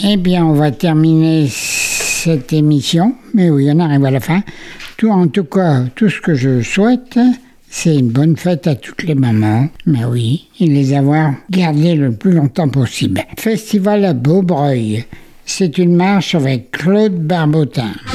Eh bien, on va terminer cette émission. Mais oui, on arrive à la fin. En tout cas, tout ce que je souhaite, c'est une bonne fête à toutes les mamans. Mais oui, et les avoir gardées le plus longtemps possible. Festival à Beaubreuil. C'est une marche avec Claude Barbotin.